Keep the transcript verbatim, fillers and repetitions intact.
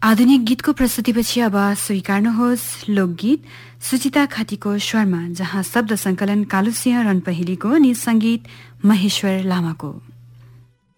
आधुनिक गीतको प्रस्तुतिपछि अब स्वीकार्नुहोस् लोकगीत सुचिता खातीको स्वरमा, जहाँ शब्द संकलन कालुसिंह रणपहेलीको अनि संगीत महेश्वर लामाको।